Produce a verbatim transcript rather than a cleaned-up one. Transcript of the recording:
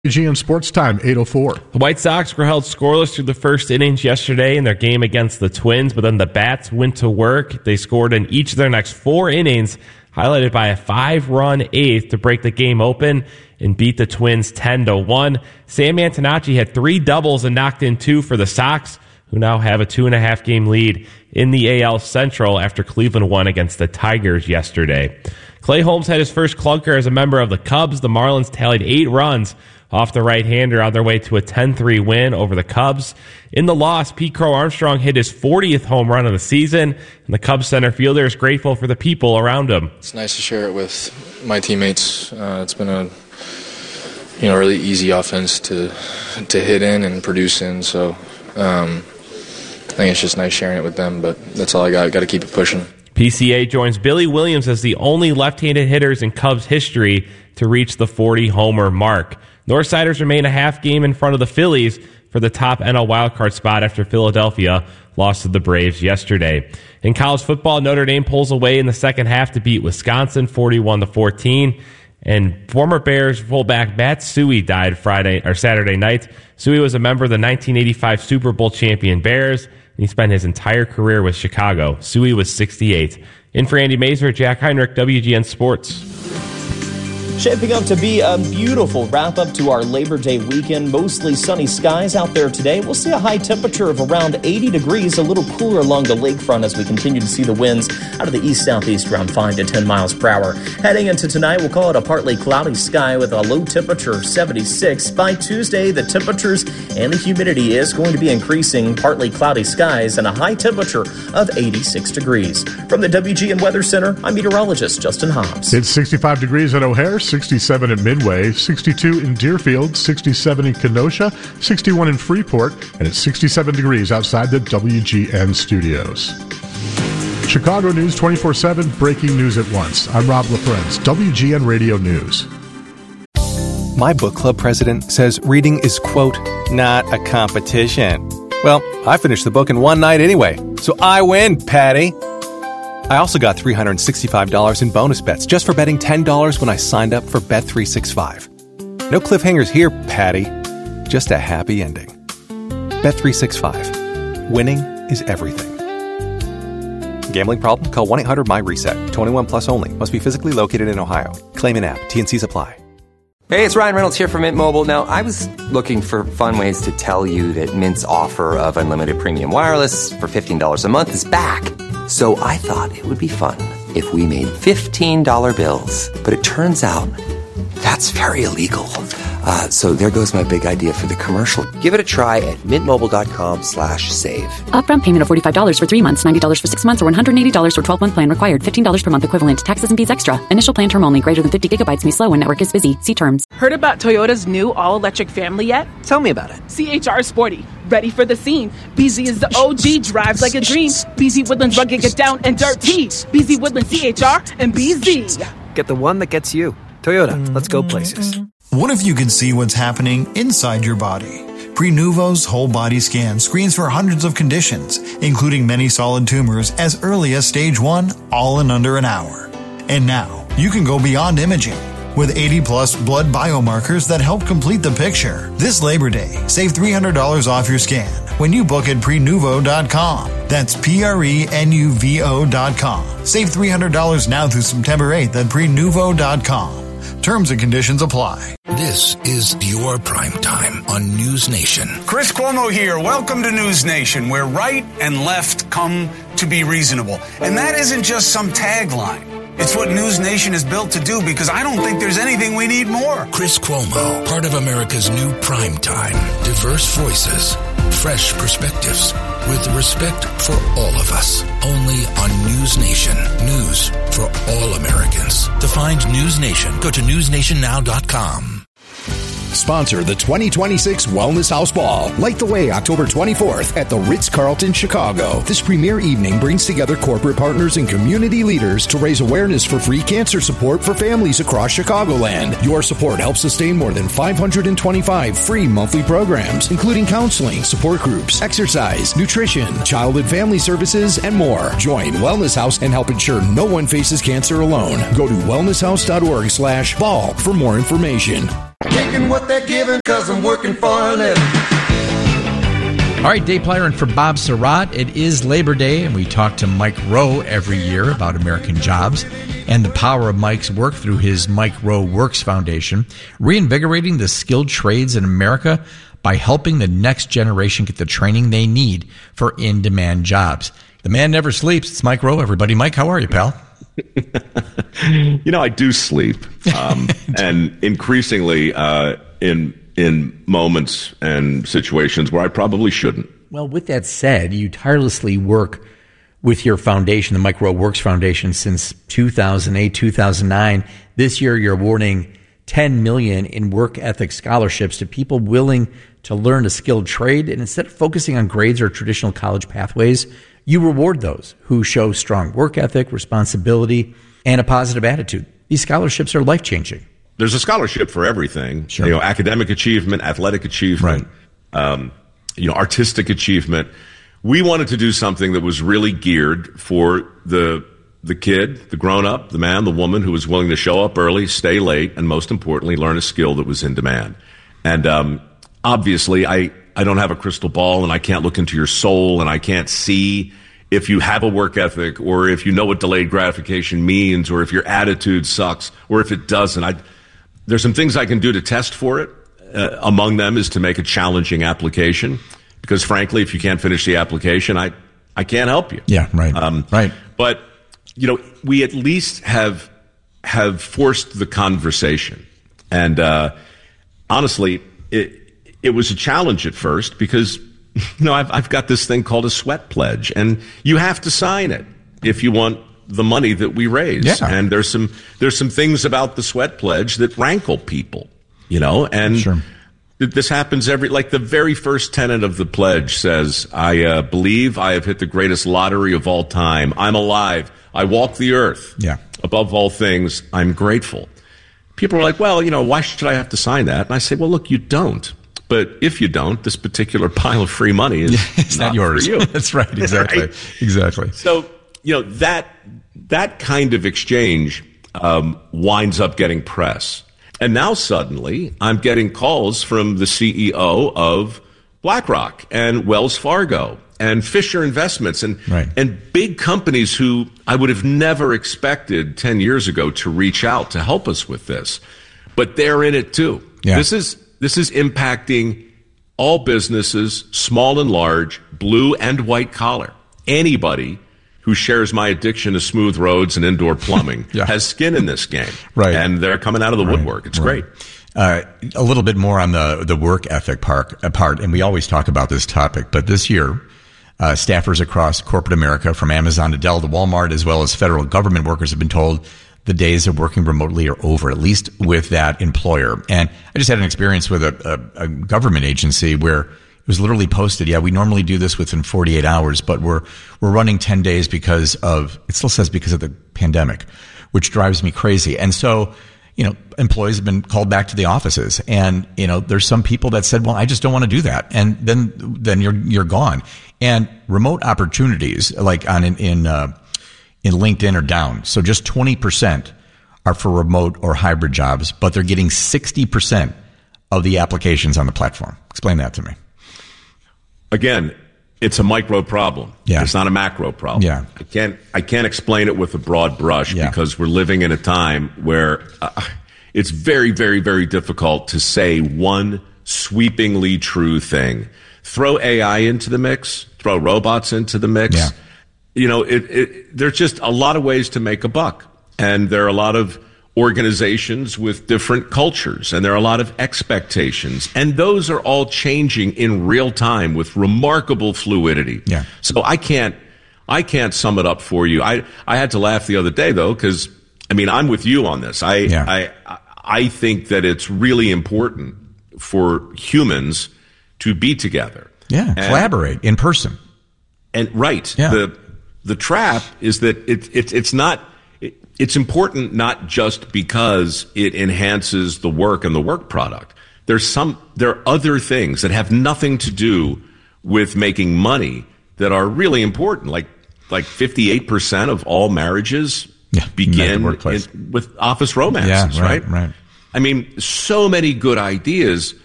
G M Sports Time, eight oh four. The White Sox were held scoreless through the first innings yesterday in their game against the Twins, but then the Bats went to work. They scored in each of their next four innings, highlighted by a five-run eighth to break the game open and beat the Twins ten to one. Sam Antonacci had three doubles and knocked in two for the Sox, who now have a two-and-a-half game lead in the A L Central after Cleveland won against the Tigers yesterday. Clay Holmes had his first clunker as a member of the Cubs. The Marlins tallied eight runs off the right-hander on their way to a ten three win over the Cubs. In the loss, Pete Crow Armstrong hit his fortieth home run of the season, and the Cubs center fielder is grateful for the people around him. It's nice to share it with my teammates. Uh, it's been a you know really easy offense to to hit in and produce in, so um, I think it's just nice sharing it with them, but that's all I got. Got to keep it pushing. P C A joins Billy Williams as the only left-handed hitters in Cubs history to reach the forty-homer mark. Northsiders remain a half game in front of the Phillies for the top N L wildcard spot after Philadelphia lost to the Braves yesterday. In college football, Notre Dame pulls away in the second half to beat Wisconsin forty-one to fourteen. And former Bears fullback Matt Suhey died Friday or Saturday night. Suhey was a member of the nineteen eighty-five Super Bowl champion Bears, and he spent his entire career with Chicago. Suhey was sixty-eight. In for Andy Mazer, Jack Heinrich, W G N Sports. Shaping up to be a beautiful wrap-up to our Labor Day weekend. Mostly sunny skies out there today. We'll see a high temperature of around eighty degrees, a little cooler along the lakefront as we continue to see the winds out of the east-southeast around five to ten miles per hour. Heading into tonight, we'll call it a partly cloudy sky with a low temperature of seventy-six. By Tuesday, the temperatures and the humidity is going to be increasing. Partly cloudy skies and a high temperature of eighty-six degrees. From the W G N Weather Center, I'm meteorologist Justin Hobbs. It's sixty-five degrees at O'Hare, sixty-seven at Midway, sixty-two in Deerfield, sixty-seven in Kenosha, sixty-one in Freeport, and it's sixty-seven degrees outside the W G N studios. Chicago News twenty-four seven, breaking news at once. I'm Rob LaFrance, W G N Radio News. My book club president says reading is, quote, not a competition. Well, I finished the book in one night anyway, so I win, Patty. I also got three hundred sixty-five dollars in bonus bets just for betting ten dollars when I signed up for Bet three sixty-five. No cliffhangers here, Patty. Just a happy ending. Bet three sixty-five. Winning is everything. Gambling problem? Call one eight hundred M Y RESET. twenty-one plus only. Must be physically located in Ohio. Claim an app. T and C's apply. Hey, it's Ryan Reynolds here from Mint Mobile. Now, I was looking for fun ways to tell you that Mint's offer of unlimited premium wireless for fifteen dollars a month is back. So I thought it would be fun if we made fifteen dollar bills. But it turns out that's very illegal. Uh, so there goes my big idea for the commercial. Give it a try at mintmobile.com slash save. Upfront payment of forty-five dollars for three months, ninety dollars for six months, or one hundred eighty dollars for twelve-month plan required. fifteen dollars per month equivalent. Taxes and fees extra. Initial plan term only. Greater than fifty gigabytes may slow when network is busy. See terms. Heard about Toyota's new all-electric family yet? Tell me about it. C H R Sporty. Ready for the scene. B Z is the O G. Drives like a dream. B Z Woodlands rugged, get down and dirty. B Z Woodlands C H R and B Z. Get the one that gets you. Toyota. Let's go places. What if you could see what's happening inside your body? Prenuvo's whole body scan screens for hundreds of conditions, including many solid tumors as early as stage one, all in under an hour. And now, you can go beyond imaging with eighty plus blood biomarkers that help complete the picture. This Labor Day, save three hundred dollars off your scan when you book at prenuvo dot com. That's P R E N U V O dot com. Save three hundred dollars now through September eighth at prenuvo dot com. Terms and conditions apply. This is your prime time on News Nation. Chris Cuomo here. Welcome to News Nation, where right and left come to be reasonable. And that isn't just some tagline. It's what News Nation is built to do, because I don't think there's anything we need more. Chris Cuomo, part of America's new prime time. Diverse voices, fresh perspectives, with respect for all of us. Only on News Nation. News for all Americans. To find News Nation, go to news nation now dot com. Sponsor the twenty twenty-six Wellness House Ball. Light the way October twenty-fourth at the Ritz-Carlton, Chicago. This premier evening brings together corporate partners and community leaders to raise awareness for free cancer support for families across Chicagoland. Your support helps sustain more than five hundred twenty-five free monthly programs, including counseling, support groups, exercise, nutrition, child and family services, and more. Join Wellness House and help ensure no one faces cancer alone. Go to wellness house dot org slash ball for more information. Taking what they're giving because I'm working for a living. All right, Dave Plyer and for Bob Surratt. It is Labor Day, and we talk to Mike Rowe every year about American jobs and the power of Mike's work through his Mike Rowe Works Foundation, reinvigorating the skilled trades in America by helping the next generation get the training they need for in-demand jobs. The man never sleeps. It's Mike Rowe, everybody. Mike, how are you, pal? You know, I do sleep, um, and increasingly uh, in in moments and situations where I probably shouldn't. Well, with that said, you tirelessly work with your foundation, the Mike Rowe Works Foundation, since two thousand eight, two thousand nine. This year, you're awarding ten million dollars in work ethic scholarships to people willing to learn a skilled trade. And instead of focusing on grades or traditional college pathways, you reward those who show strong work ethic, responsibility, and a positive attitude. These scholarships are life-changing. There's a scholarship for everything. Sure. You know, academic achievement, athletic achievement, right. um, you know, artistic achievement. We wanted to do something that was really geared for the the kid, the grown-up, the man, the woman who was willing to show up early, stay late, and most importantly, learn a skill that was in demand. And um, obviously, I, I don't have a crystal ball, and I can't look into your soul, and I can't see if you have a work ethic or if you know what delayed gratification means or if your attitude sucks or if it doesn't. I, there's some things I can do to test for it. Uh, among them is to make a challenging application because, frankly, if you can't finish the application, I, I can't help you. Yeah, right. Um, right. But, you know, we at least have have forced the conversation. And uh, honestly, it it was a challenge at first because, you know, I've, I've got this thing called a sweat pledge, and you have to sign it if you want the money that we raise. Yeah. And there's some there's some things about the sweat pledge that rankle people, you know, and sure. This happens every, like the very first tenet of the pledge says, I uh, believe I have hit the greatest lottery of all time. I'm alive. I walk the earth. Yeah. Above all things, I'm grateful. People are like, well, you know, why should I have to sign that? And I say, well, look, you don't. But if you don't, this particular pile of free money is it's not, not yours. for you. That's right. Exactly. Right? Exactly. So, you know, that that kind of exchange um, winds up getting press. And now suddenly I'm getting calls from the C E O of BlackRock and Wells Fargo and Fisher Investments and right. and big companies who I would have never expected ten years ago to reach out to help us with this. But they're in it too. Yeah. This is this is impacting all businesses, small and large, blue and white collar. Anybody who shares my addiction to smooth roads and indoor plumbing yeah. has skin in this game. Right. And they're coming out of the right. woodwork. It's right. great. Uh, a little bit more on the, the work ethic part, part, and we always talk about this topic, but this year, uh, staffers across corporate America, from Amazon to Dell to Walmart, as well as federal government workers, have been told the days of working remotely are over, at least with that employer. And I just had an experience with a, a, a government agency where it was literally posted, yeah, we normally do this within forty-eight hours, but we're we're running ten days because of, it still says because of the pandemic, which drives me crazy. And so, you know, employees have been called back to the offices, and, you know, there's some people that said, well, I just don't want to do that. And then then you're you're gone. And remote opportunities, like on in in, uh, in LinkedIn, are down. So just twenty percent are for remote or hybrid jobs, but they're getting sixty percent of the applications on the platform. Explain that to me. Again, it's a micro problem. Yeah. It's not a macro problem. Yeah. I can't I can't explain it with a broad brush yeah. because we're living in a time where uh, it's very, very, very difficult to say one sweepingly true thing. Throw A I into the mix, throw robots into the mix. Yeah. You know, it, it, there's just a lot of ways to make a buck. And there are a lot of organizations with different cultures, and there are a lot of expectations, and those are all changing in real time with remarkable fluidity. Yeah. So I can't, I can't sum it up for you. I, I had to laugh the other day though, because I mean, I'm with you on this. I, yeah. I, I think that it's really important for humans to be together. Yeah. And, collaborate in person. And right. Yeah. The, the trap is that it, it, it's not, it's important not just because it enhances the work and the work product. There's some, there are other things that have nothing to do with making money that are really important. Like, like fifty-eight percent of all marriages yeah, begin workplace. in, with office romances, yeah, right, right? Right. I mean, so many good ideas